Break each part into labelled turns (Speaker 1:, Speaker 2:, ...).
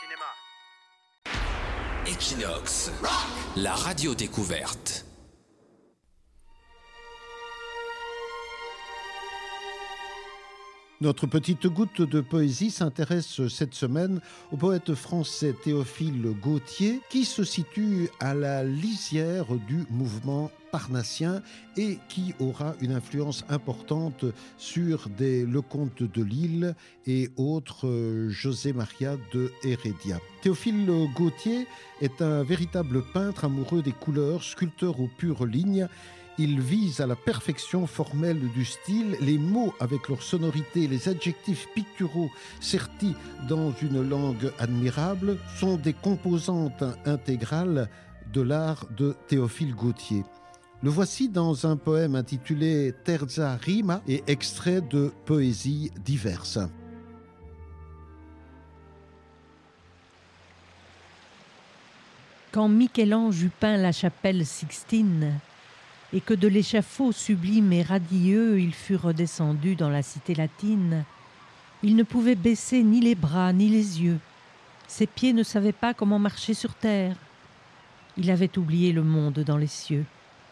Speaker 1: Equinox, la radio découverte.
Speaker 2: Notre petite goutte de poésie s'intéresse cette semaine au poète français Théophile Gautier qui se situe à la lisière du mouvement parnassien et qui aura une influence importante sur des Lecomte de Lille et autres José Maria de Heredia. Théophile Gautier est un véritable peintre amoureux des couleurs, sculpteur aux pures lignes. Il vise à la perfection formelle du style, les mots avec leur sonorité, les adjectifs picturaux sertis dans une langue admirable sont des composantes intégrales de l'art de Théophile Gautier. Le voici dans un poème intitulé Terza Rima et extrait de poésies diverses.
Speaker 3: Quand Michel-Ange eut peint la chapelle Sixtine, et que de l'échafaud sublime et radieux il fut redescendu dans la cité latine, il ne pouvait baisser ni les bras ni les yeux. Ses pieds ne savaient pas comment marcher sur terre. Il avait oublié le monde dans les cieux.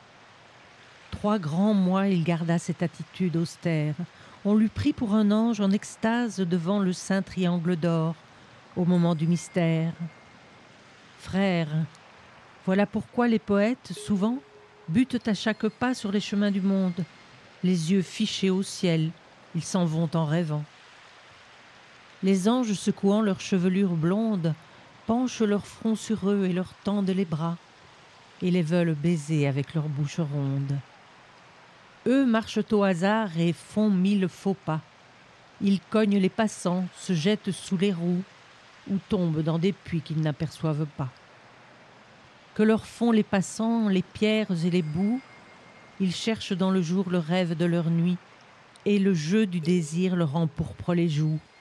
Speaker 3: 3 grands mois il garda cette attitude austère. On l'eût pris pour un ange en extase devant le saint triangle d'or, au moment du mystère. Frères, voilà pourquoi les poètes, souvent, butent à chaque pas sur les chemins du monde. Les yeux fichés au ciel, ils s'en vont en rêvant. Les anges secouant leurs chevelures blondes penchent leur front sur eux et leur tendent les bras et les veulent baiser avec leur bouche ronde. Eux marchent au hasard et font 1000 faux pas. Ils cognent les passants, se jettent sous les roues ou tombent dans des puits qu'ils n'aperçoivent pas. Que leur font les passants, les pierres et les boues, ils cherchent dans le jour le rêve de leur nuit, et le jeu du désir leur empourpre les joues.